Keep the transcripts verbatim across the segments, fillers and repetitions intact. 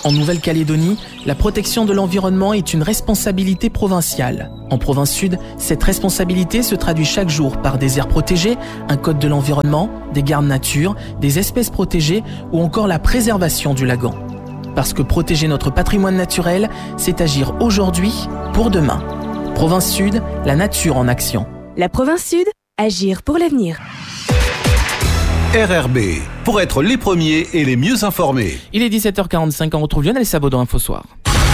En Nouvelle-Calédonie, la protection de l'environnement est une responsabilité provinciale. En province sud, cette responsabilité se traduit chaque jour par des aires protégées, un code de l'environnement, des gardes nature, des espèces protégées ou encore la préservation du lagon. Parce que protéger notre patrimoine naturel, c'est agir aujourd'hui pour demain. Province sud, la nature en action. La province sud, agir pour l'avenir. R R B, pour être les premiers et les mieux informés. Il est dix-sept heures quarante-cinq, on retrouve Lionel Sabot dans Info Soir.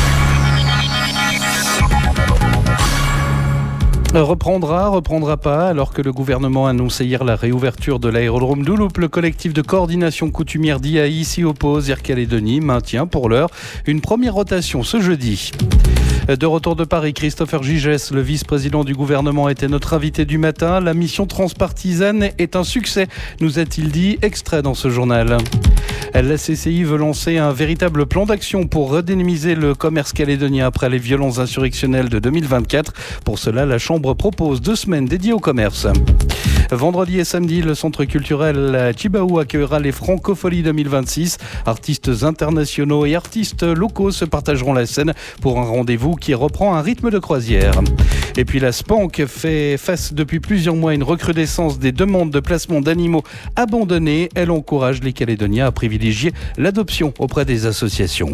Reprendra, reprendra pas, alors que le gouvernement a annoncé hier la réouverture de l'aérodrome d'Ouloup. Le collectif de coordination coutumière d'I A I s'y oppose. Air Calédonie maintient pour l'heure une première rotation ce jeudi. De retour de Paris, Christopher Gigès, le vice-président du gouvernement, était notre invité du matin. La mission transpartisane est un succès, nous a-t-il dit, extrait dans ce journal. La C C I veut lancer un véritable plan d'action pour redynamiser le commerce calédonien après les violences insurrectionnelles de deux mille vingt-quatre. Pour cela, la Chambre propose deux semaines dédiées au commerce. Vendredi et samedi, le centre culturel Chibaou accueillera les Francopholies deux mille vingt-six. Artistes internationaux et artistes locaux se partageront la scène pour un rendez-vous qui reprend un rythme de croisière. Et puis la Spank fait face depuis plusieurs mois à une recrudescence des demandes de placement d'animaux abandonnés. Elle encourage les Calédoniens à privilégier l'adoption auprès des associations.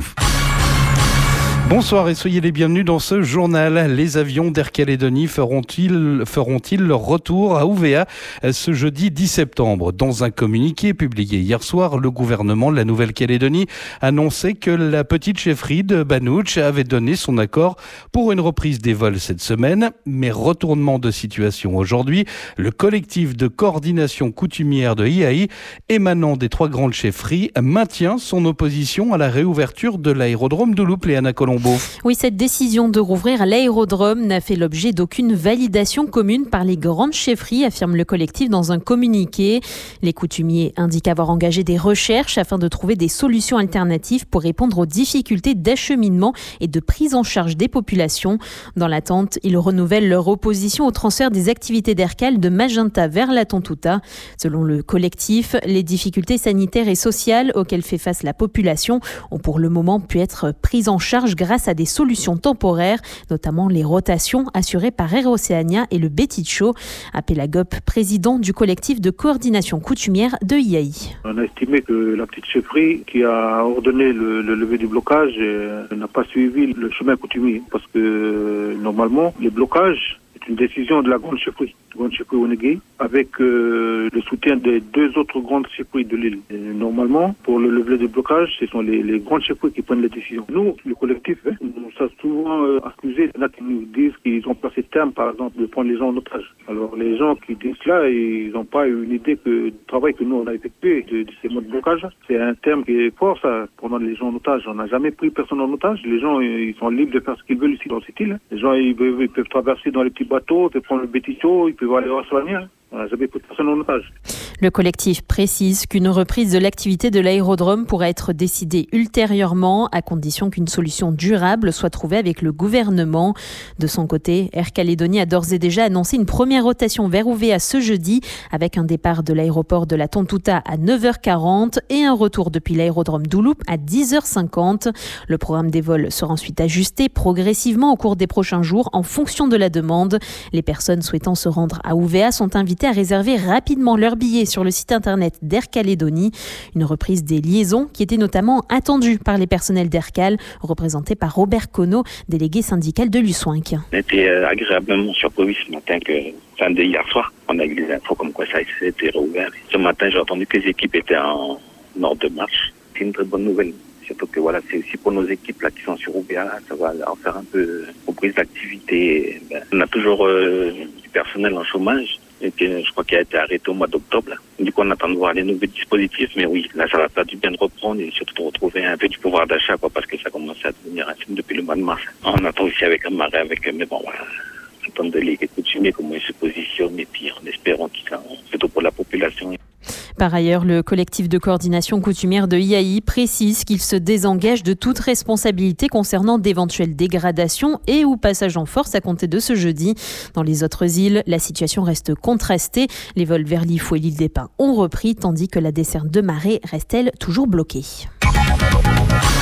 Bonsoir et soyez les bienvenus dans ce journal. Les avions d'Air Calédonie feront-ils, feront-ils leur retour à Ouvéa ce jeudi dix septembre? Dans un communiqué publié hier soir, le gouvernement de la Nouvelle-Calédonie annonçait que la petite chefferie de Banouch avait donné son accord pour une reprise des vols cette semaine. Mais retournement de situation aujourd'hui, le collectif de coordination coutumière de I A I, émanant des trois grandes chefferies, maintient son opposition à la réouverture de l'aérodrome d'Ouloup. Léana Colombo. Oui, cette décision de rouvrir l'aérodrome n'a fait l'objet d'aucune validation commune par les grandes chefferies, affirme le collectif dans un communiqué. Les coutumiers indiquent avoir engagé des recherches afin de trouver des solutions alternatives pour répondre aux difficultés d'acheminement et de prise en charge des populations. Dans l'attente, ils renouvellent leur opposition au transfert des activités d'Aircal de Magenta vers la Tontouta. Selon le collectif, les difficultés sanitaires et sociales auxquelles fait face la population ont pour le moment pu être prises en charge grâce à des solutions temporaires, notamment les rotations assurées par Air Oceania et le Betitcho. Appel Gop, président du collectif de coordination coutumière de I A I. On a estimé que la petite chefferie qui a ordonné le, le lever du blocage euh, n'a pas suivi le chemin coutumier parce que euh, normalement les blocages c'est une décision de la grande chefferie, la grande chefferie Onegui, avec euh, le soutien des deux autres grandes chefferies de l'île. Et normalement, pour le lever du blocage, ce sont les, les grandes chefferies qui prennent les décisions. Nous, le collectif, hein, nous sommes souvent euh, accusés. Il y en a qui nous disent qu'ils ont placé terme, par exemple, de prendre les gens en otage. Alors les gens qui disent cela, ils n'ont pas une idée que du travail que nous on a effectué de, de ces modes de blocage. C'est un terme qui est fort, ça, prendre les gens en otage. On n'a jamais pris personne en otage. Les gens, ils sont libres de faire ce qu'ils veulent ici dans cette île. Les gens, ils peuvent, ils peuvent traverser dans les petits bateaux, ils peuvent prendre le Betitcho, ils peuvent aller au soigner. On n'a jamais pris personne en otage. Le collectif précise qu'une reprise de l'activité de l'aérodrome pourra être décidée ultérieurement, à condition qu'une solution durable soit trouvée avec le gouvernement. De son côté, Air Calédonie a d'ores et déjà annoncé une première rotation vers Ouvéa ce jeudi, avec un départ de l'aéroport de la Tontouta à neuf heures quarante et un retour depuis l'aérodrome d'Ouloup à dix heures cinquante. Le programme des vols sera ensuite ajusté progressivement au cours des prochains jours en fonction de la demande. Les personnes souhaitant se rendre à Ouvéa sont invitées à réserver rapidement leur billet sur le site internet d'Air Calédonie. Une reprise des liaisons qui était notamment attendue par les personnels d'Aircal, représentés par Robert Conneau, délégué syndical de l'U S W I N C. On était agréablement surpris ce matin que, fin de hier soir, on a eu des infos comme quoi ça a été rouvert. Ce matin, j'ai entendu que les équipes étaient en ordre de marche. C'est une très bonne nouvelle. Surtout que voilà, c'est aussi pour nos équipes là qui sont sur Ouvéa, ça va leur faire un peu reprise d'activité. Ben, on a toujours euh, du personnel en chômage. Et que je crois qu'il a été arrêté au mois d'octobre. Là. Du coup, on attend de voir les nouveaux dispositifs. Mais oui, là, ça va faire du bien de reprendre et surtout de retrouver un peu du pouvoir d'achat, quoi, parce que ça commence à devenir un film depuis le mois de mars. On attend aussi avec un marais, avec, mais bon, voilà. On attend de les coutumiers, comment ils se positionnent, et puis en espérant qu'ils sont plutôt pour la population. Par ailleurs, le collectif de coordination coutumière de I A I précise qu'il se désengage de toute responsabilité concernant d'éventuelles dégradations et ou passages en force à compter de ce jeudi. Dans les autres îles, la situation reste contrastée. Les vols vers Lifou et l'île des Pins ont repris, tandis que la desserte de Marais reste, elle, toujours bloquée.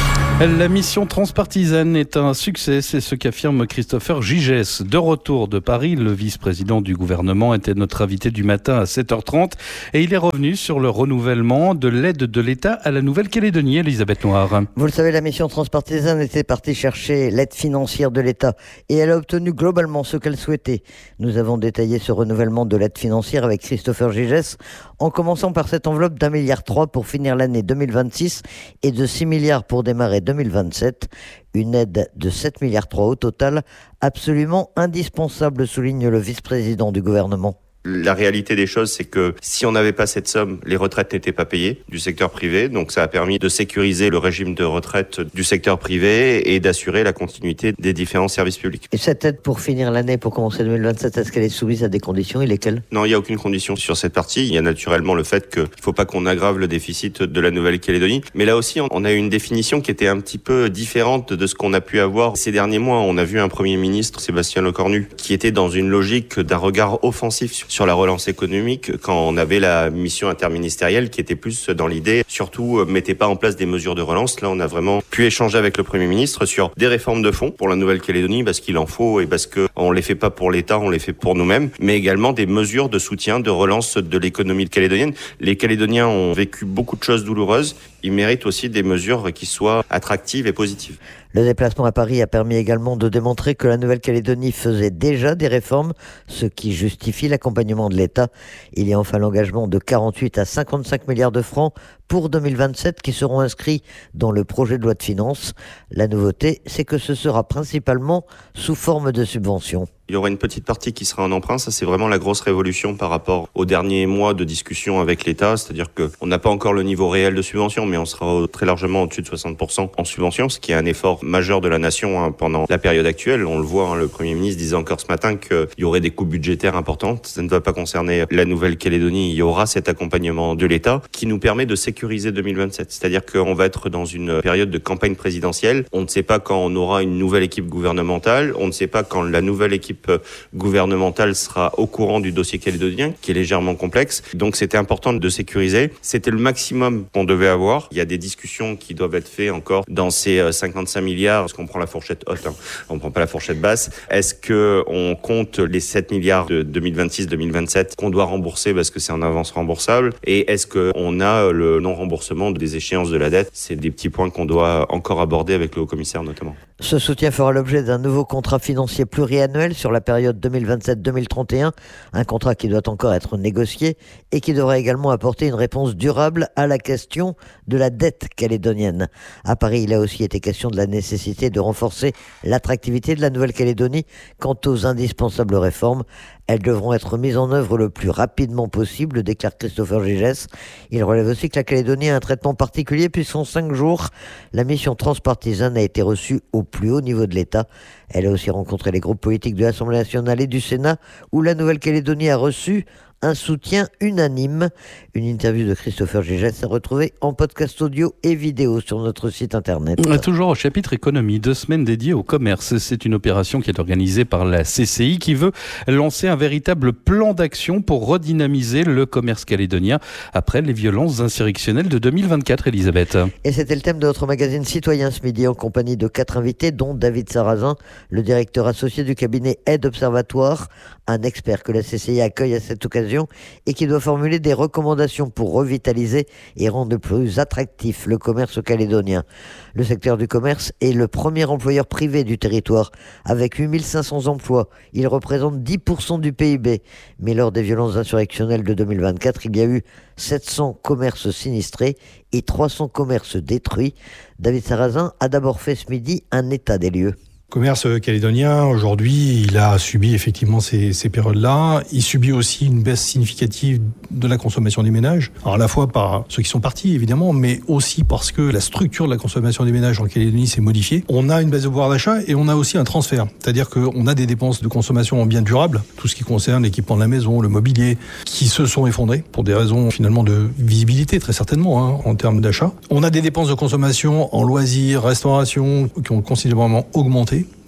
La mission transpartisane est un succès, c'est ce qu'affirme Christopher Gigès. De retour de Paris, le vice-président du gouvernement était notre invité du matin à sept heures trente et il est revenu sur le renouvellement de l'aide de l'État à la Nouvelle-Calédonie. Elisabeth Noir. Vous le savez, la mission transpartisane était partie chercher l'aide financière de l'État et elle a obtenu globalement ce qu'elle souhaitait. Nous avons détaillé ce renouvellement de l'aide financière avec Christopher Gigès en commençant par cette enveloppe d'un milliard trois pour finir l'année deux mille vingt-six et de six milliards pour démarrer deux mille vingt-sept. Une aide de sept milliards trois au total, absolument indispensable, souligne le vice-président du gouvernement. La réalité des choses, c'est que si on n'avait pas cette somme, les retraites n'étaient pas payées du secteur privé. Donc ça a permis de sécuriser le régime de retraite du secteur privé et d'assurer la continuité des différents services publics. Et cette aide pour finir l'année, pour commencer deux mille vingt-sept, est-ce qu'elle est soumise à des conditions et lesquelles ? Non, il n'y a aucune condition sur cette partie. Il y a naturellement le fait qu'il ne faut pas qu'on aggrave le déficit de la Nouvelle-Calédonie. Mais là aussi, on a eu une définition qui était un petit peu différente de ce qu'on a pu avoir ces derniers mois. On a vu un Premier ministre, Sébastien Lecornu, qui était dans une logique d'un regard offensif sur la relance économique quand on avait la mission interministérielle qui était plus dans l'idée, surtout, mettez pas en place des mesures de relance. Là, on a vraiment pu échanger avec le Premier ministre sur des réformes de fond pour la Nouvelle-Calédonie parce qu'il en faut et parce que on les fait pas pour l'État, on les fait pour nous-mêmes, mais également des mesures de soutien, de relance de l'économie calédonienne. Les Calédoniens ont vécu beaucoup de choses douloureuses. Ils méritent aussi des mesures qui soient attractives et positives. Le déplacement à Paris a permis également de démontrer que la Nouvelle-Calédonie faisait déjà des réformes, ce qui justifie l'accompagnement de l'État. Il y a enfin l'engagement de quarante-huit à cinquante-cinq milliards de francs pour deux mille vingt-sept qui seront inscrits dans le projet de loi de finances. La nouveauté, c'est que ce sera principalement sous forme de subventions. Il y aura une petite partie qui sera en emprunt. Ça, c'est vraiment la grosse révolution par rapport aux derniers mois de discussion avec l'État. C'est-à-dire qu'on n'a pas encore le niveau réel de subvention, mais on sera très largement au-dessus de soixante pour cent en subvention, ce qui est un effort majeur de la nation hein, pendant la période actuelle. On le voit, hein, le Premier ministre disait encore ce matin qu'il y aurait des coupes budgétaires importantes. Ça ne va pas concerner la Nouvelle-Calédonie. Il y aura cet accompagnement de l'État qui nous permet de sécuriser deux mille vingt-sept. C'est-à-dire qu'on va être dans une période de campagne présidentielle. On ne sait pas quand on aura une nouvelle équipe gouvernementale. On ne sait pas quand la nouvelle équipe gouvernementale sera au courant du dossier calédonien, qui est légèrement complexe. Donc c'était important de sécuriser. C'était le maximum qu'on devait avoir. Il y a des discussions qui doivent être faites encore dans ces cinquante-cinq milliards, parce qu'on prend la fourchette haute, hein. On ne prend pas la fourchette basse. Est-ce qu'on compte les sept milliards de deux mille vingt-six deux mille vingt-sept qu'on doit rembourser parce que c'est en avance remboursable? Et est-ce qu'on a le non-remboursement des échéances de la dette? C'est des petits points qu'on doit encore aborder avec le haut-commissaire notamment. Ce soutien fera l'objet d'un nouveau contrat financier pluriannuel sur la période deux mille vingt-sept deux mille trente et un, un contrat qui doit encore être négocié et qui devra également apporter une réponse durable à la question de la dette calédonienne. À Paris, il a aussi été question de la nécessité de renforcer l'attractivité de la Nouvelle-Calédonie. Quant aux indispensables réformes, elles devront être mises en œuvre le plus rapidement possible, déclare Christopher Gigès. Il relève aussi que la Calédonie a un traitement particulier puisqu'en cinq jours, la mission transpartisane a été reçue au plus haut niveau de l'État. Elle a aussi rencontré les groupes politiques de l'Assemblée nationale et du Sénat où la Nouvelle-Calédonie a reçu un soutien unanime. Une interview de Christopher Gigès à retrouver en podcast audio et vidéo sur notre site internet. Toujours au chapitre économie, deux semaines dédiées au commerce. C'est une opération qui est organisée par la C C I qui veut lancer un véritable plan d'action pour redynamiser le commerce calédonien après les violences insurrectionnelles de deux mille vingt-quatre, Elisabeth. Et c'était le thème de notre magazine Citoyen ce midi en compagnie de quatre invités, dont David Sarrazin, le directeur associé du cabinet Aide Observatoire, un expert que la C C I accueille à cette occasion et qui doit formuler des recommandations pour revitaliser et rendre plus attractif le commerce calédonien. Le secteur du commerce est le premier employeur privé du territoire, avec huit mille cinq cents emplois. Il représente dix pour cent du P I B. Mais lors des violences insurrectionnelles de deux mille vingt-quatre, il y a eu sept cents commerces sinistrés et trois cents commerces détruits. David Sarrazin a d'abord fait ce midi un état des lieux. Le commerce calédonien, aujourd'hui, il a subi effectivement ces, ces périodes-là. Il subit aussi une baisse significative de la consommation des ménages. Alors à la fois par ceux qui sont partis, évidemment, mais aussi parce que la structure de la consommation des ménages en Calédonie s'est modifiée. On a une baisse de pouvoir d'achat et on a aussi un transfert. C'est-à-dire qu'on a des dépenses de consommation en biens durables, tout ce qui concerne l'équipement de la maison, le mobilier, qui se sont effondrés pour des raisons finalement de visibilité, très certainement, hein, en termes d'achat. On a des dépenses de consommation en loisirs, restauration, qui ont considérablement augmenté.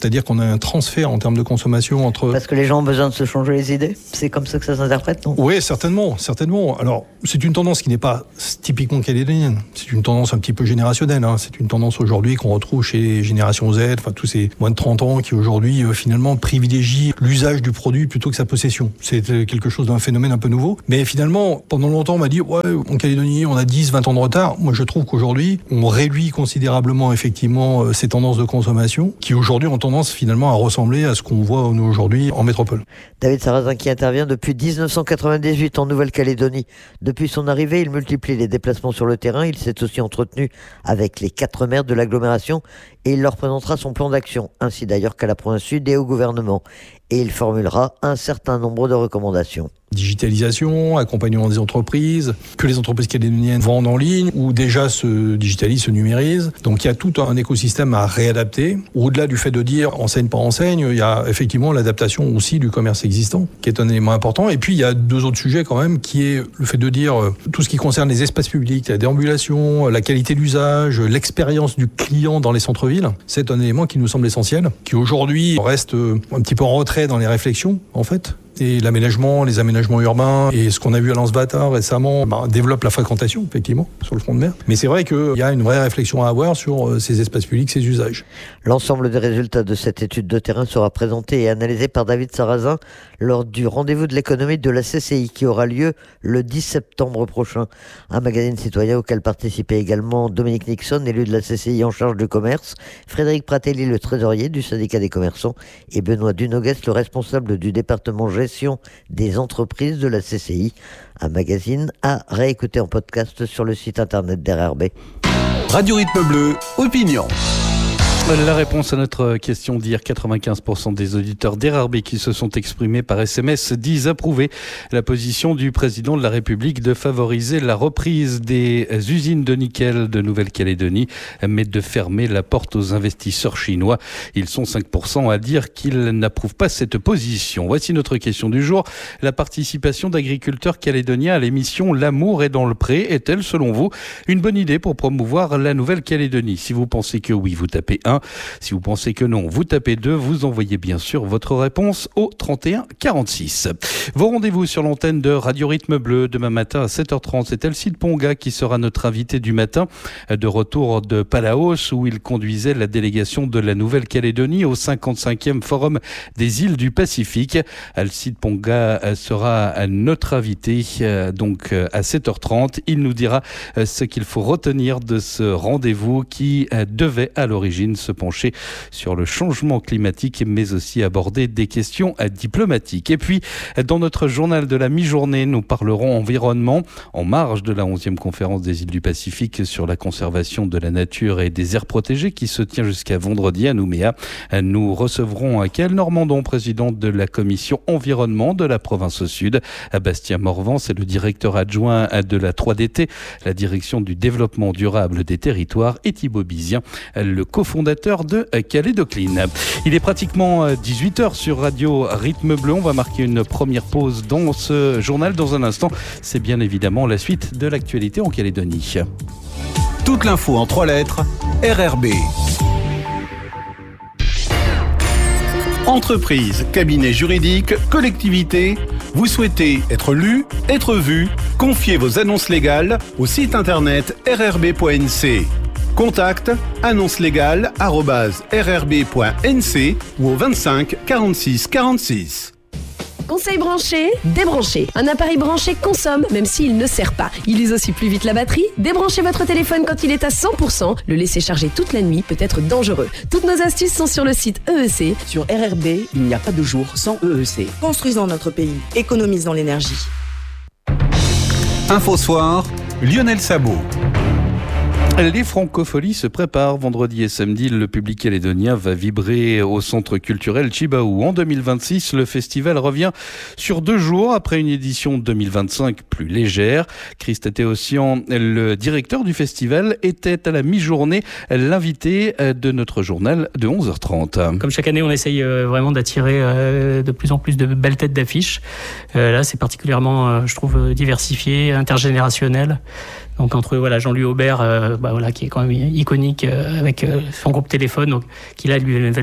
C'est-à-dire qu'on a un transfert en termes de consommation entre... Parce que les gens ont besoin de se changer les idées. C'est comme ça que ça s'interprète, non ? Oui, certainement, certainement. Alors, c'est une tendance qui n'est pas typiquement calédonienne. C'est une tendance un petit peu générationnelle. Hein. C'est une tendance aujourd'hui qu'on retrouve chez les générations Z, enfin tous ces moins de trente ans qui aujourd'hui, euh, finalement, privilégient l'usage du produit plutôt que sa possession. C'est quelque chose d'un phénomène un peu nouveau. Mais finalement, pendant longtemps, on m'a dit, ouais, en Calédonie, on a dix, vingt ans de retard. Moi, je trouve qu'aujourd'hui, on réduit considérablement, effectivement, ces tendances de consommation qui, aujourd'hui, ont tendance, finalement, à ressembler à ce qu'on voit nous, aujourd'hui en métropole. David Sarrazin qui intervient depuis dix-neuf cent quatre-vingt-dix-huit en Nouvelle-Calédonie. Depuis son arrivée, il multiplie les déplacements sur le terrain. Il s'est aussi entretenu avec les quatre maires de l'agglomération et il leur présentera son plan d'action, ainsi d'ailleurs qu'à la province sud et au gouvernement. Et il formulera un certain nombre de recommandations. Digitalisation, accompagnement des entreprises, que les entreprises calédoniennes vendent en ligne ou déjà se digitalisent, se numérisent. Donc il y a tout un écosystème à réadapter. Au-delà du fait de dire enseigne par enseigne, il y a effectivement l'adaptation aussi du commerce existant, qui est un élément important. Et puis il y a deux autres sujets quand même, qui est le fait de dire tout ce qui concerne les espaces publics, la déambulation, la qualité d'usage, l'expérience du client dans les centres-villes. C'est un élément qui nous semble essentiel, qui aujourd'hui reste un petit peu en retrait dans les réflexions, en fait. Et l'aménagement, les aménagements urbains et ce qu'on a vu à Lens-Bâtard récemment bah, développe la fréquentation, effectivement, sur le front de mer. Mais c'est vrai qu'il y a une vraie réflexion à avoir sur ces espaces publics, ces usages. L'ensemble des résultats de cette étude de terrain sera présenté et analysé par David Sarrazin lors du rendez-vous de l'économie de la C C I qui aura lieu le dix septembre prochain. Un magazine citoyen auquel participaient également Dominique Nixon, élu de la C C I en charge du commerce, Frédéric Pratelli, le trésorier du syndicat des commerçants, et Benoît Dunogues, le responsable du département gestion des entreprises de la C C I. Un magazine à réécouter en podcast sur le site internet d'R R B. Radio Rythme Bleu, opinion. La réponse à notre question d'hier, quatre-vingt-quinze pour cent des auditeurs d'R R B qui se sont exprimés par S M S disent approuver la position du président de la République de favoriser la reprise des usines de nickel de Nouvelle-Calédonie, mais de fermer la porte aux investisseurs chinois. Ils sont cinq pour cent à dire qu'ils n'approuvent pas cette position. Voici notre question du jour. La participation d'agriculteurs calédoniens à l'émission L'amour est dans le pré est-elle, selon vous, une bonne idée pour promouvoir la Nouvelle-Calédonie ? Si vous pensez que oui, vous tapez un. Si vous pensez que non, vous tapez deux. Vous envoyez bien sûr votre réponse au trente et un quarante-six. Vos rendez-vous sur l'antenne de Radio Rythme Bleu demain matin à sept heures trente. C'est Alcide Ponga qui sera notre invité du matin, de retour de Palaos où il conduisait la délégation de la Nouvelle-Calédonie au cinquante-cinquième Forum des îles du Pacifique. Alcide Ponga sera notre invité donc à sept heures trente. Il nous dira ce qu'il faut retenir de ce rendez-vous qui devait à l'origine se pencher sur le changement climatique, mais aussi aborder des questions diplomatiques. Et puis, dans notre journal de la mi-journée, nous parlerons environnement en marge de la onzième conférence des îles du Pacifique sur la conservation de la nature et des aires protégées qui se tient jusqu'à vendredi à Nouméa. Nous recevrons Kaëlle Normandon, présidente de la commission environnement de la province sud. Bastien Morvan, c'est le directeur adjoint de la trois D T, la direction du développement durable des territoires, et Thibaut Bizien, le cofondateur de Calédocline. Il est pratiquement dix-huit heures sur Radio Rythme Bleu. On va marquer une première pause dans ce journal. Dans un instant, c'est bien évidemment la suite de l'actualité en Calédonie. Toute l'info en trois lettres, R R B. Entreprise, cabinet juridique, collectivité, vous souhaitez être lu, être vu, confiez vos annonces légales au site internet r r b point n c. Contact annonce légale arobase r r b point n c ou au vingt-cinq quarante-six quarante-six. Conseil branché, débranché. Un appareil branché consomme, même s'il ne sert pas. Il use aussi plus vite la batterie. Débranchez votre téléphone quand il est à cent pour cent. Le laisser charger toute la nuit peut être dangereux. Toutes nos astuces sont sur le site E E C. Sur R R B, il n'y a pas de jour sans E E C. Construisons notre pays, économisons l'énergie. Info Soir, Lionel Sabot. Les francopholies se préparent. Vendredi et samedi, le public calédonien va vibrer au centre culturel Chibaou. En deux mille vingt-six, le festival revient sur deux jours après une édition deux mille vingt-cinq plus légère. Christ Théossian, le directeur du festival, était à la mi-journée l'invité de notre journal de onze heures trente. Comme chaque année, on essaye vraiment d'attirer de plus en plus de belles têtes d'affiche. Là, c'est particulièrement, je trouve, diversifié, intergénérationnel. Donc entre voilà Jean-Louis Aubert, euh, bah voilà qui est quand même iconique euh, avec euh, son groupe Téléphone, donc qui là lui va nous faire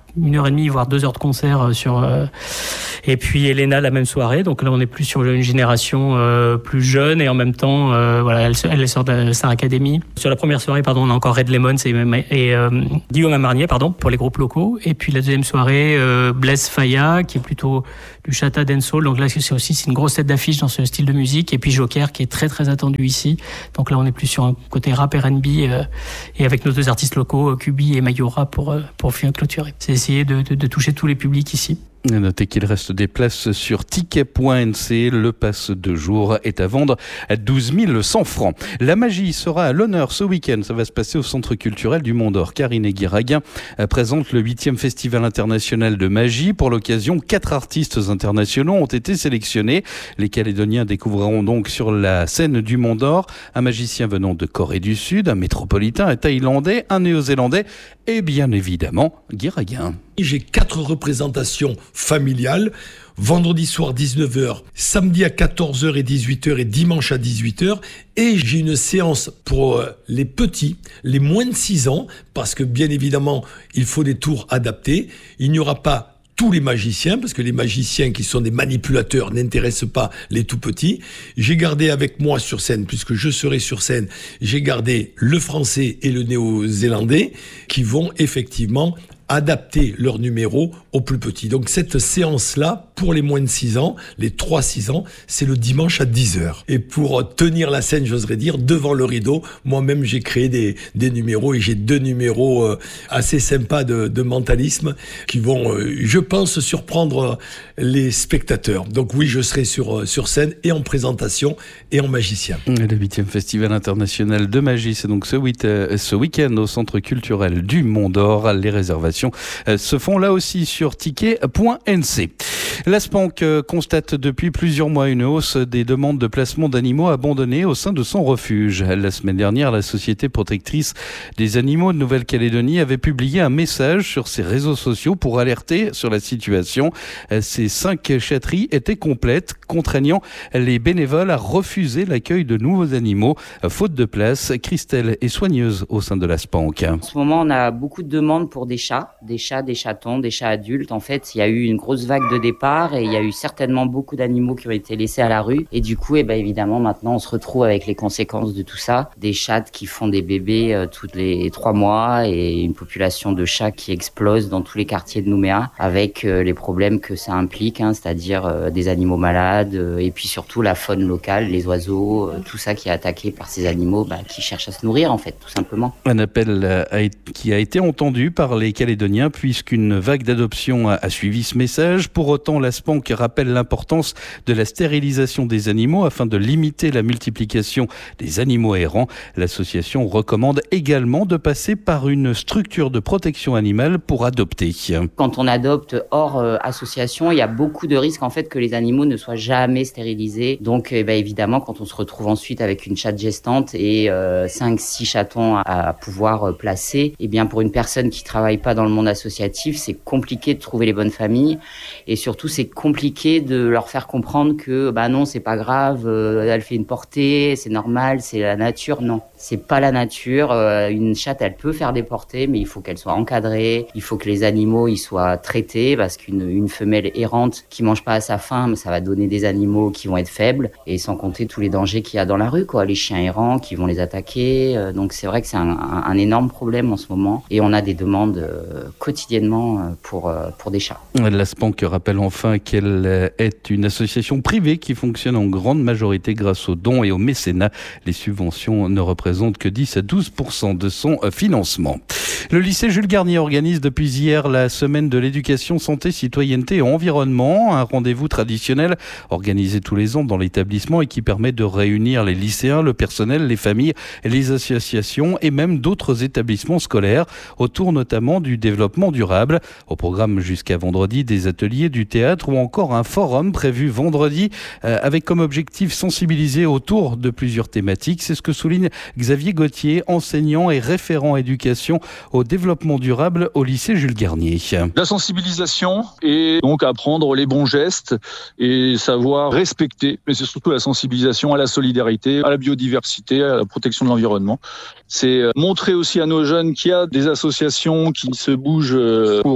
une heure et demie, voire deux heures de concert sur. Euh, et puis Elena la même soirée. Donc là, on est plus sur une génération euh, plus jeune et en même temps, euh, voilà, elle, elle sort de Star Academy. Sur la première soirée, pardon, on a encore Red Lemons et, et euh, Guillaume Amarnier, pardon, pour les groupes locaux. Et puis la deuxième soirée, euh, Blaise Faya, qui est plutôt du Chata Dancehall. Donc là, c'est aussi c'est une grosse tête d'affiche dans ce style de musique. Et puis Joker, qui est très très attendu ici. Donc là, on est plus sur un côté rap R and B euh, et avec nos deux artistes locaux, Kubi et Mayora, pour pour finir clôturer. C'est essayer de, de, de toucher tous les publics ici. Notez qu'il reste des places sur ticket point n c. Le pass de jour est à vendre à douze mille cent francs. La magie sera à l'honneur ce week-end. Ça va se passer au Centre culturel du Mont d'Or. Karine Guiraguin présente le huitième Festival international de magie. Pour l'occasion, quatre artistes internationaux ont été sélectionnés. Les Calédoniens découvriront donc sur la scène du Mont d'Or un magicien venant de Corée du Sud, un métropolitain, un Thaïlandais, un Néo-Zélandais et bien évidemment Guiraguin. J'ai quatre représentations familiales. Vendredi soir dix-neuf heures, samedi à quatorze heures et dix-huit heures et dimanche à dix-huit heures. Et j'ai une séance pour les petits, les moins de six ans, parce que bien évidemment, il faut des tours adaptés. Il n'y aura pas tous les magiciens, parce que les magiciens qui sont des manipulateurs n'intéressent pas les tout petits. J'ai gardé avec moi sur scène, puisque je serai sur scène, j'ai gardé le français et le néo-zélandais qui vont effectivement adapter leur numéro aux plus petits. Donc cette séance-là, pour les moins de six ans, les trois six ans, c'est le dimanche à dix heures. Et pour tenir la scène, j'oserais dire, devant le rideau, moi-même j'ai créé des, des numéros et j'ai deux numéros euh, assez sympas de, de mentalisme qui vont, euh, je pense, surprendre les spectateurs. Donc oui, je serai sur, sur scène et en présentation et en magicien. Le huitième Festival international de magie, c'est donc ce, week- ce week-end au Centre culturel du Mont d'Or. Les réservations se font là aussi sur ticket point n c. La Spank constate depuis plusieurs mois une hausse des demandes de placement d'animaux abandonnés au sein de son refuge. La semaine dernière, la Société protectrice des animaux de Nouvelle-Calédonie avait publié un message sur ses réseaux sociaux pour alerter sur la situation. Ces cinq chatteries étaient complètes, contraignant les bénévoles à refuser l'accueil de nouveaux animaux, faute de place. Christelle est soigneuse au sein de la Spank. En ce moment, on a beaucoup de demandes pour des chats. Des chats, des chatons, des chats adultes. En fait, il y a eu une grosse vague de départ et il y a eu certainement beaucoup d'animaux qui ont été laissés à la rue. Et du coup, eh ben, évidemment, maintenant, on se retrouve avec les conséquences de tout ça. Des chats qui font des bébés euh, tous les trois mois et une population de chats qui explose dans tous les quartiers de Nouméa avec euh, les problèmes que ça implique, hein, c'est-à-dire euh, des animaux malades euh, et puis surtout la faune locale, les oiseaux, euh, tout ça qui est attaqué par ces animaux bah, qui cherchent à se nourrir, en fait, tout simplement. Un appel a, qui a été entendu par les Calédoniens puisqu'une vague d'adoption a, a suivi ce message. Pour autant, la Spank rappelle l'importance de la stérilisation des animaux afin de limiter la multiplication des animaux errants. L'association recommande également de passer par une structure de protection animale pour adopter. Quand on adopte hors euh, association, il y a beaucoup de risques en fait que les animaux ne soient jamais stérilisés. Donc eh ben, évidemment, quand on se retrouve ensuite avec une chatte gestante et euh, cinq six chatons à, à pouvoir euh, placer, eh bien pour une personne qui travaille pas dans le monde associatif, c'est compliqué de trouver les bonnes familles et surtout c'est compliqué de leur faire comprendre que bah non, c'est pas grave, euh, elle fait une portée, c'est normal, c'est la nature. Non, c'est pas la nature. Euh, une chatte, elle peut faire des portées, mais il faut qu'elle soit encadrée, il faut que les animaux ils soient traités parce qu'une une femelle errante qui mange pas à sa faim, ça va donner des animaux qui vont être faibles et sans compter tous les dangers qu'il y a dans la rue, quoi, les chiens errants qui vont les attaquer. Euh, donc c'est vrai que c'est un, un, un énorme problème en ce moment et on a des demandes euh, quotidiennement pour, pour des chats. La Spank rappelle enfin qu'elle est une association privée qui fonctionne en grande majorité grâce aux dons et au mécénat. Les subventions ne représentent que dix à douze pour cent de son financement. Le lycée Jules Garnier organise depuis hier la semaine de l'éducation, santé, citoyenneté et environnement, un rendez-vous traditionnel organisé tous les ans dans l'établissement et qui permet de réunir les lycéens, le personnel, les familles, les associations et même d'autres établissements scolaires autour notamment du développement durable. Au programme jusqu'à vendredi, des ateliers, du théâtre ou encore un forum prévu vendredi euh, avec comme objectif sensibiliser autour de plusieurs thématiques. C'est ce que souligne Xavier Gauthier, enseignant et référent éducation au développement durable au lycée Jules Garnier. La sensibilisation et donc apprendre les bons gestes et savoir respecter, mais c'est surtout la sensibilisation à la solidarité, à la biodiversité, à la protection de l'environnement. C'est montrer aussi à nos jeunes qu'il y a des associations qui se bougent pour eux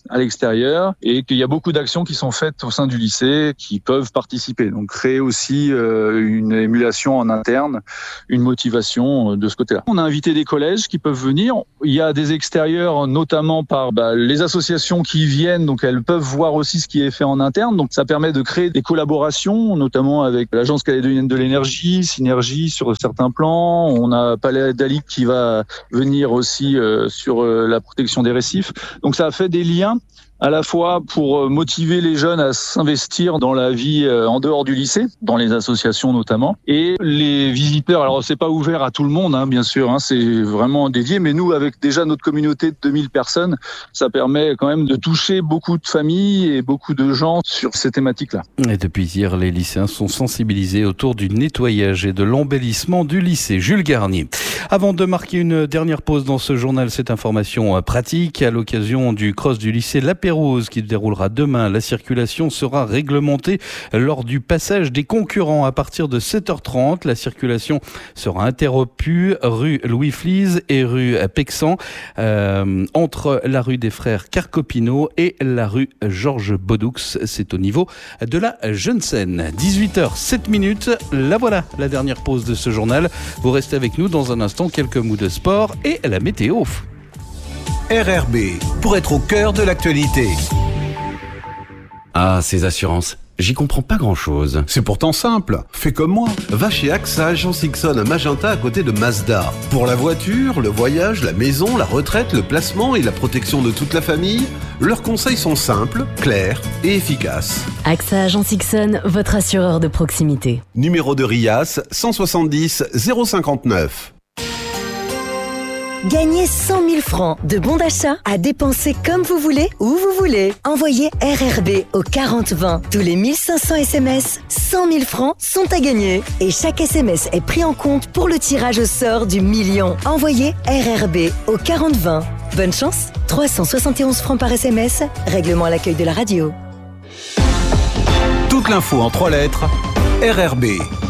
à l'extérieur et qu'il y a beaucoup d'actions qui sont faites au sein du lycée qui peuvent participer. Donc créer aussi euh, une émulation en interne, une motivation de ce côté-là. On a invité des collèges qui peuvent venir. Il y a des extérieurs, notamment par bah, les associations qui viennent, donc elles peuvent voir aussi ce qui est fait en interne. Donc ça permet de créer des collaborations, notamment avec l'Agence calédonienne de l'énergie, Synergie sur certains plans. On a Palais d'Alic qui va venir aussi euh, sur euh, la protection des récifs. Donc ça a fait des liens à la fois pour motiver les jeunes à s'investir dans la vie en dehors du lycée, dans les associations notamment, et les visiteurs. Alors c'est pas ouvert à tout le monde, hein, bien sûr, hein, c'est vraiment dédié, mais nous, avec déjà notre communauté de deux mille personnes, ça permet quand même de toucher beaucoup de familles et beaucoup de gens sur ces thématiques-là. Et depuis hier, les lycéens sont sensibilisés autour du nettoyage et de l'embellissement du lycée. Jules Garnier. Avant de marquer une dernière pause dans ce journal, cette information pratique, à l'occasion du cross du lycée La Pérouse qui se déroulera demain, la circulation sera réglementée lors du passage des concurrents à partir de sept heures trente. La circulation sera interrompue rue Louis Flies et rue Pexan, euh, entre la rue des Frères Carcopino et la rue Georges Bodoux. C'est au niveau de la Jeune Seine. dix-huit heures sept minutes, la voilà, la dernière pause de ce journal. Vous restez avec nous dans un instant, quelques mots de sport et la météo. R R B, pour être au cœur de l'actualité. Ah, ces assurances, j'y comprends pas grand-chose. C'est pourtant simple, fais comme moi. Va chez A X A Agence Ixon à Magenta à côté de Mazda. Pour la voiture, le voyage, la maison, la retraite, le placement et la protection de toute la famille, leurs conseils sont simples, clairs et efficaces. A X A Agence Ixon, votre assureur de proximité. Numéro de RIAS cent soixante-dix zéro cinquante-neuf. Gagnez cent mille francs de bons d'achat à dépenser comme vous voulez, où vous voulez. Envoyez R R B au quarante vingt. Tous les mille cinq cents S M S, cent mille francs sont à gagner. Et chaque S M S est pris en compte pour le tirage au sort du million. Envoyez R R B au quarante vingt. Bonne chance, trois cent soixante et onze francs par S M S. Règlement à l'accueil de la radio. Toute l'info en trois lettres, R R B.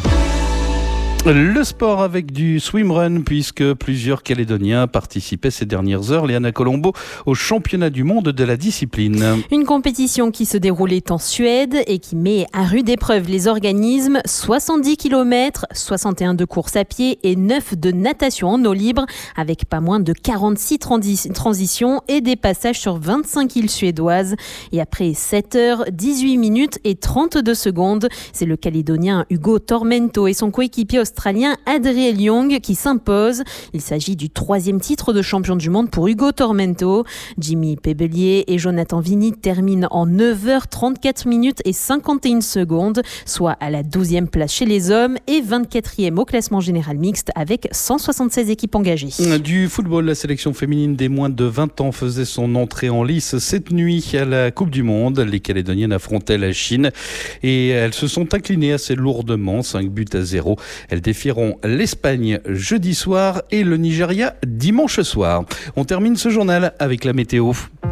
Le sport avec du swimrun, puisque plusieurs Calédoniens participaient ces dernières heures, Léana Colombo, au championnat du monde de la discipline. Une compétition qui se déroulait en Suède et qui met à rude épreuve les organismes. soixante-dix kilomètres, soixante et un de course à pied et neuf de natation en eau libre, avec pas moins de quarante-six transi- transitions et des passages sur vingt-cinq îles suédoises. Et après sept heures, dix-huit minutes et trente-deux secondes, c'est le Calédonien Hugo Tormento et son coéquipier australien Adriel Young qui s'impose. Il s'agit du troisième titre de champion du monde pour Hugo Tormento. Jimmy Pebelier et Jonathan Vinny terminent en neuf heures trente-quatre minutes et cinquante et une secondes, soit à la douzième place chez les hommes et vingt-quatrième au classement général mixte avec cent soixante-seize équipes engagées. Du football, la sélection féminine des moins de vingt ans faisait son entrée en lice cette nuit à la Coupe du Monde. Les Calédoniennes affrontaient la Chine et elles se sont inclinées assez lourdement, cinq buts à zéro. Elles défieront l'Espagne jeudi soir et le Nigeria dimanche soir. On termine ce journal avec la météo.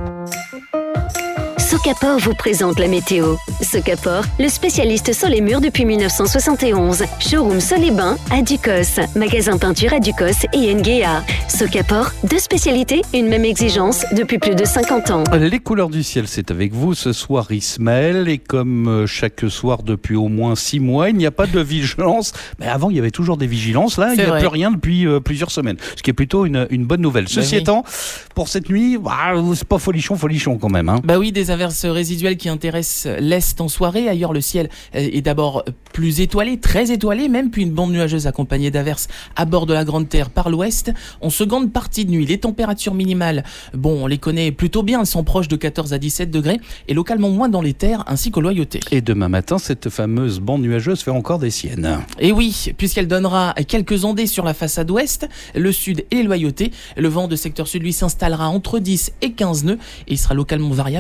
Socapor vous présente la météo. Socapor, le spécialiste sol et murs depuis mille neuf cent soixante et onze. Showroom sol et bain à Ducos. Magasin peinture à Ducos et Nguea. Socapor, deux spécialités, une même exigence depuis plus de cinquante ans. Les couleurs du ciel, c'est avec vous ce soir Ismaël. Et comme chaque soir depuis au moins six mois, il n'y a pas de vigilance. Mais avant, il y avait toujours des vigilances. Là, c'est il n'y a vrai. plus rien depuis euh, plusieurs semaines. Ce qui est plutôt une, une bonne nouvelle. Bah Ceci oui. étant, pour cette nuit, bah, c'est pas folichon, folichon quand même. Hein. Bah oui, des averses résiduelles qui intéressent l'Est en soirée. Ailleurs, le ciel est d'abord plus étoilé, très étoilé même, puis une bande nuageuse accompagnée d'averses à bord de la Grande Terre par l'ouest. En seconde partie de nuit, les températures minimales, bon, on les connaît plutôt bien, elles sont proches de quatorze à dix-sept degrés et localement moins dans les terres ainsi qu'aux loyautés. Et demain matin, cette fameuse bande nuageuse fait encore des siennes. Et oui, puisqu'elle donnera quelques ondées sur la façade ouest, le sud et les loyautés. Le vent de secteur sud, lui, s'installera entre dix et quinze nœuds et il sera localement variable de cinq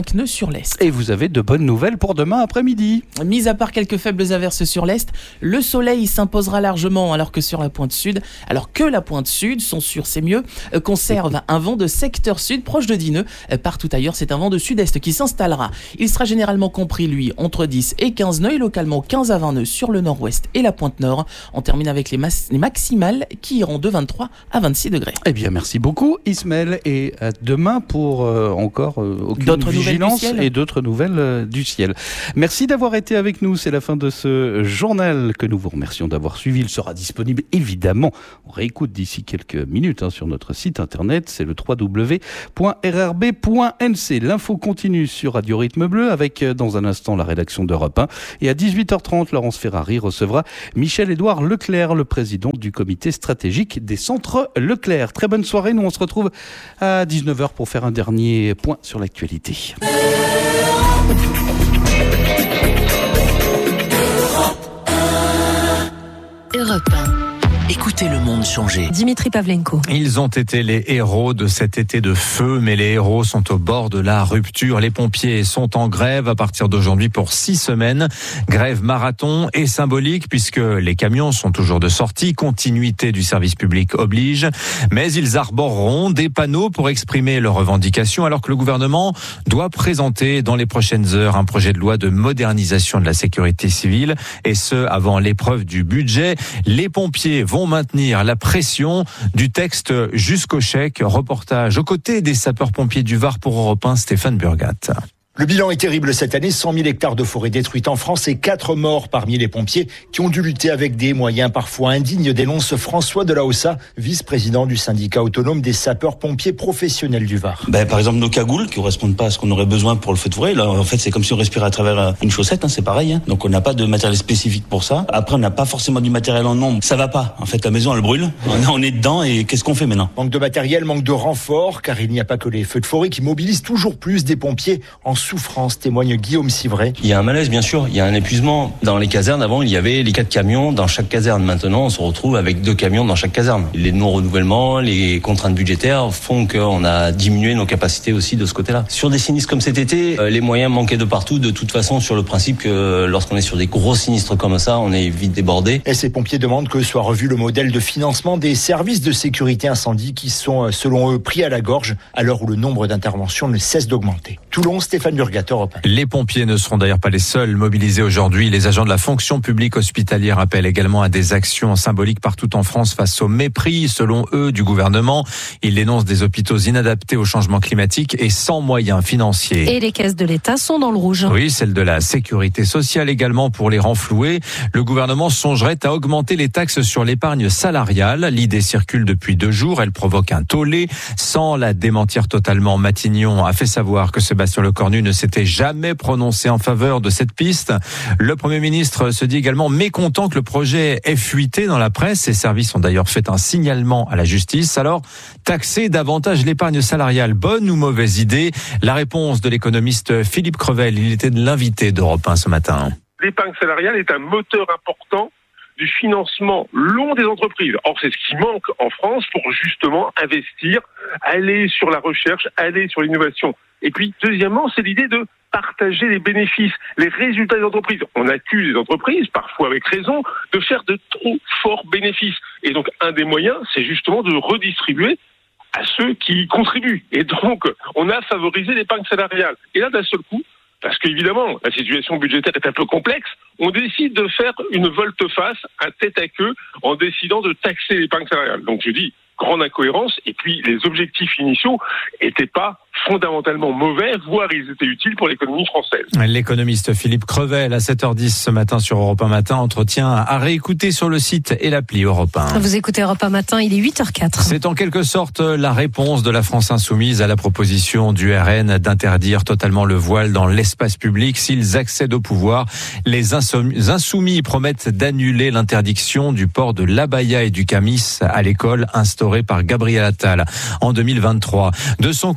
cinq nœuds sur l'est. Et vous avez de bonnes nouvelles pour demain après-midi. Mis à part quelques faibles averses sur l'est, le soleil s'imposera largement alors que sur la pointe sud, alors que la pointe sud, sont sûrs c'est mieux, euh, conserve un vent de secteur sud proche de dix nœuds. Euh, partout ailleurs, c'est un vent de sud-est qui s'installera. Il sera généralement compris, lui, entre dix et quinze nœuds et localement quinze à vingt nœuds sur le nord-ouest et la pointe nord. On termine avec les, mas- les maximales qui iront de vingt-trois à vingt-six degrés. Eh bien, merci beaucoup Ismaël, et à demain pour euh, encore euh, aucune d'autres vigilance nouvelles du ciel. et d'autres nouvelles euh, du ciel. Merci d'avoir été avec nous, c'est la fin de ce journal que nous vous remercions d'avoir suivi. Il sera disponible évidemment, on réécoute d'ici quelques minutes hein, sur notre site internet, c'est le w w w point r r b point n c. L'info continue sur Radio Rythme Bleu avec euh, dans un instant la rédaction d'Europe un, et à dix-huit heures trente, Laurence Ferrari recevra Michel-Édouard Leclerc, le président du comité stratégique des centres Leclerc. Très bonne soirée, nous on se retrouve à dix-neuf heures pour faire un dernier point sur l'actualité. Europe un. Écoutez le monde changer. Dimitri Pavlenko. Ils ont été les héros de cet été de feu, mais les héros sont au bord de la rupture. Les pompiers sont en grève à partir d'aujourd'hui pour six semaines. Grève marathon et symbolique puisque les camions sont toujours de sortie. Continuité du service public oblige. Mais ils arboreront des panneaux pour exprimer leurs revendications alors que le gouvernement doit présenter dans les prochaines heures un projet de loi de modernisation de la sécurité civile. Et ce, avant l'épreuve du budget. Les pompiers vont maintenir la pression du texte jusqu'au chèque. Reportage aux côtés des sapeurs-pompiers du Var pour Europe un, Stéphane Burgat. Le bilan est terrible cette année, cent mille hectares de forêt détruites en France et quatre morts parmi les pompiers qui ont dû lutter avec des moyens parfois indignes, dénonce François Delaossa, vice-président du syndicat autonome des sapeurs-pompiers professionnels du Var. Ben, par exemple, nos cagoules qui correspondent pas à ce qu'on aurait besoin pour le feu de forêt. Là, en fait, c'est comme si on respirait à travers une chaussette, hein, c'est pareil. Hein. Donc, on n'a pas de matériel spécifique pour ça. Après, on n'a pas forcément du matériel en nombre. Ça va pas. En fait, la maison, elle brûle. On est dedans et qu'est-ce qu'on fait maintenant ? Manque de matériel, manque de renfort, car il n'y a pas que les feux de forêt qui mobilisent toujours plus des pompiers en souffrance, témoigne Guillaume Civray. Il y a un malaise, bien sûr. Il y a un épuisement. Dans les casernes, avant, il y avait les quatre camions dans chaque caserne. Maintenant, on se retrouve avec deux camions dans chaque caserne. Les non-renouvellements, les contraintes budgétaires font qu'on a diminué nos capacités aussi de ce côté-là. Sur des sinistres comme cet été, les moyens manquaient de partout. De toute façon, sur le principe que lorsqu'on est sur des gros sinistres comme ça, on est vite débordé. Et ces pompiers demandent que soit revu le modèle de financement des services de sécurité incendie qui sont, selon eux, pris à la gorge à l'heure où le nombre d'interventions ne cesse d'augmenter. Toulon, Stéphane Burgator. Les pompiers ne seront d'ailleurs pas les seuls mobilisés aujourd'hui. Les agents de la fonction publique hospitalière appellent également à des actions symboliques partout en France face au mépris, selon eux, du gouvernement. Ils dénoncent des hôpitaux inadaptés au changement climatique et sans moyens financiers. Et les caisses de l'État sont dans le rouge. Oui, celle de la sécurité sociale également pour les renflouer. Le gouvernement songerait à augmenter les taxes sur l'épargne salariale. L'idée circule depuis deux jours. Elle provoque un tollé. Sans la démentir totalement, Matignon a fait savoir que Sébastien Lecornu ne s'était jamais prononcé en faveur de cette piste. Le Premier ministre se dit également mécontent que le projet ait fuité dans la presse. Ses services ont d'ailleurs fait un signalement à la justice. Alors, taxer davantage l'épargne salariale, bonne ou mauvaise idée ? La réponse de l'économiste Philippe Crevel, il était de l'invité d'Europe un ce matin. L'épargne salariale est un moteur important du financement long des entreprises. Or, c'est ce qui manque en France pour justement investir, aller sur la recherche, aller sur l'innovation. Et puis, deuxièmement, c'est l'idée de partager les bénéfices, les résultats des entreprises. On accuse les entreprises, parfois avec raison, de faire de trop forts bénéfices. Et donc, un des moyens, c'est justement de redistribuer à ceux qui contribuent. Et donc, on a favorisé l'épargne salariale. Et là, d'un seul coup, parce qu'évidemment, la situation budgétaire est un peu complexe, on décide de faire une volte-face, un tête-à-queue, en décidant de taxer l'épargne salariale. Donc, je dis, grande incohérence, et puis les objectifs initiaux n'étaient pas fondamentalement mauvais, voire ils étaient utiles pour l'économie française. L'économiste Philippe Crevel à sept heures dix ce matin sur Europe un Matin, entretien à réécouter sur le site et l'appli Europe un. Vous écoutez Europe un Matin, il est huit heures quatre. C'est en quelque sorte la réponse de la France insoumise à la proposition du R N d'interdire totalement le voile dans l'espace public. S'ils accèdent au pouvoir, les insoumis promettent d'annuler l'interdiction du port de l'abaya et du camis à l'école instaurée par Gabriel Attal en deux mille vingt-trois. De son côté, c'est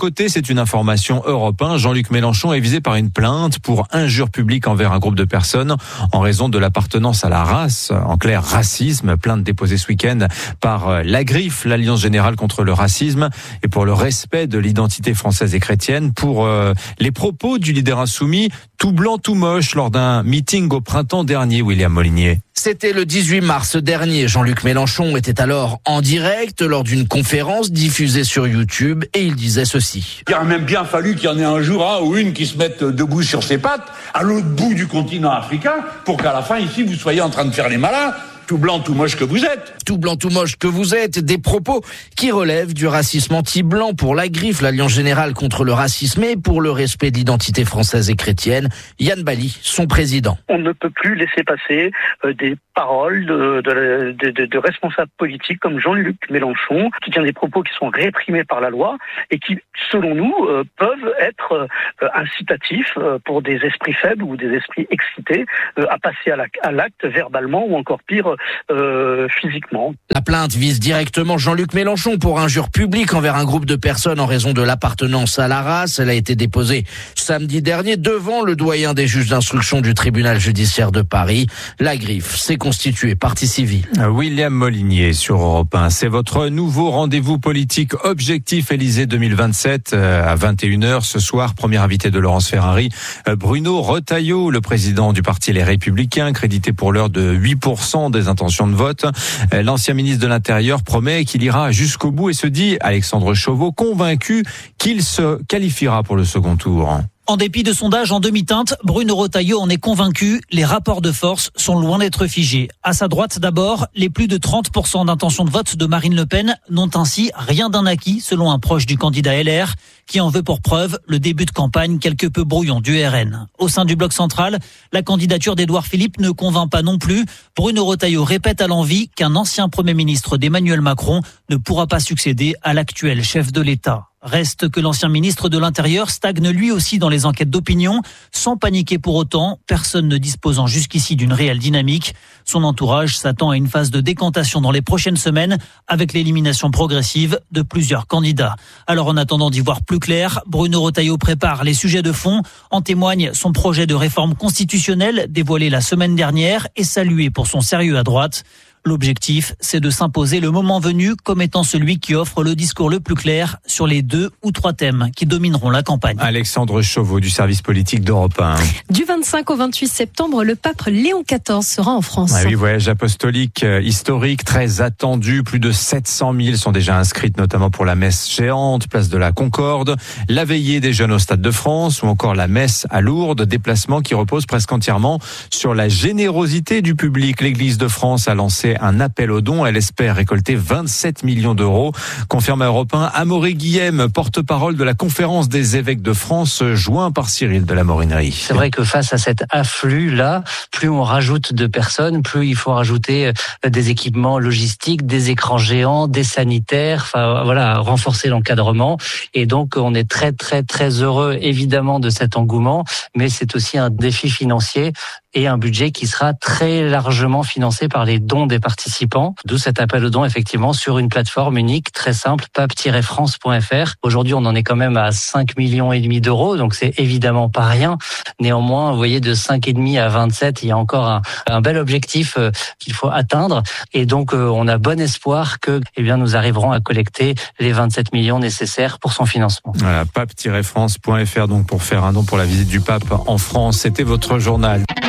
une information Europe un. Jean-Luc Mélenchon est visé par une plainte pour injure publique envers un groupe de personnes en raison de l'appartenance à la race. En clair, racisme. Plainte déposée ce week-end par l'A G R I F, l'Alliance Générale contre le Racisme, et pour le respect de l'identité française et chrétienne, pour euh, les propos du leader insoumis, tout blanc, tout moche, lors d'un meeting au printemps dernier, William Molinier. C'était le dix-huit mars dernier. Jean-Luc Mélenchon était alors en direct lors d'une conférence diffusée sur YouTube et il disait ceci. Il aurait même bien fallu qu'il y en ait un jour un ou une qui se mette debout sur ses pattes à l'autre bout du continent africain pour qu'à la fin ici vous soyez en train de faire les malins. Tout blanc, tout moche que vous êtes. Tout blanc, tout moche que vous êtes. Des propos qui relèvent du racisme anti-blanc pour l'A G R I F, l'Alliance Générale contre le Racisme, et pour le respect de l'identité française et chrétienne. Yann Bali, son président. On ne peut plus laisser passer euh, des paroles de, de, de, de, de responsables politiques comme Jean-Luc Mélenchon, qui tient des propos qui sont réprimés par la loi et qui, selon nous, euh, peuvent être euh, incitatifs euh, pour des esprits faibles ou des esprits excités euh, à passer à l'acte verbalement ou encore pire, Euh, physiquement. La plainte vise directement Jean-Luc Mélenchon pour injure publique envers un groupe de personnes en raison de l'appartenance à la race. Elle a été déposée samedi dernier devant le doyen des juges d'instruction du tribunal judiciaire de Paris. La G R I F s'est constituée partie civile. William Molinier sur Europe un. C'est votre nouveau rendez-vous politique Objectif Élysée deux mille vingt-sept à vingt et une heures ce soir. Premier invité de Laurence Ferrari, Bruno Retailleau, le président du parti Les Républicains, crédité pour l'heure de huit pour cent des intentions de vote. L'ancien ministre de l'Intérieur promet qu'il ira jusqu'au bout et se dit, Alexandre Chauveau, convaincu qu'il se qualifiera pour le second tour. En dépit de sondages en demi-teinte, Bruno Retailleau en est convaincu, les rapports de force sont loin d'être figés. À sa droite d'abord, les plus de trente pour cent d'intentions de vote de Marine Le Pen n'ont ainsi rien d'un acquis, selon un proche du candidat L R, qui en veut pour preuve le début de campagne quelque peu brouillon du R N. Au sein du bloc central, la candidature d'Édouard Philippe ne convainc pas non plus. Bruno Retailleau répète à l'envi qu'un ancien Premier ministre d'Emmanuel Macron ne pourra pas succéder à l'actuel chef de l'État. Reste que l'ancien ministre de l'Intérieur stagne lui aussi dans les enquêtes d'opinion, sans paniquer pour autant, personne ne disposant jusqu'ici d'une réelle dynamique. Son entourage s'attend à une phase de décantation dans les prochaines semaines, avec l'élimination progressive de plusieurs candidats. Alors en attendant d'y voir plus clair, Bruno Retailleau prépare les sujets de fond. En témoigne son projet de réforme constitutionnelle dévoilé la semaine dernière et salué pour son sérieux à droite. L'objectif, c'est de s'imposer le moment venu comme étant celui qui offre le discours le plus clair sur les deux ou trois thèmes qui domineront la campagne. Alexandre Chauveau du service politique d'Europe un. Du vingt-cinq au vingt-huit septembre, le pape Léon quatorze sera en France. Ah oui, voyage apostolique euh, historique, très attendu. Plus de sept cent mille sont déjà inscrites, notamment pour la messe géante, place de la Concorde, la veillée des jeunes au Stade de France ou encore la messe à Lourdes. Déplacement qui repose presque entièrement sur la générosité du public. L'Église de France a lancé un appel aux dons. Elle espère récolter vingt-sept millions d'euros. Confirme à Europe un, Amaury Guillem, porte-parole de la conférence des évêques de France, joint par Cyril de la Morinerie. C'est vrai que face à cet afflux-là, plus on rajoute de personnes, plus il faut rajouter des équipements logistiques, des écrans géants, des sanitaires, enfin voilà, renforcer l'encadrement. Et donc on est très très très heureux évidemment de cet engouement, mais c'est aussi un défi financier et un budget qui sera très largement financé par les dons des participants. D'où cet appel aux dons, effectivement, sur une plateforme unique, très simple, pape tiret france point f r. Aujourd'hui, on en est quand même à cinq millions et demi d'euros, donc c'est évidemment pas rien. Néanmoins, vous voyez, de cinq et demi à vingt-sept, il y a encore un, un bel objectif euh, qu'il faut atteindre. Et donc, euh, on a bon espoir que, eh bien, nous arriverons à collecter les vingt-sept millions nécessaires pour son financement. Voilà, pape tiret france point f r, donc pour faire un don pour la visite du pape en France. C'était votre journal.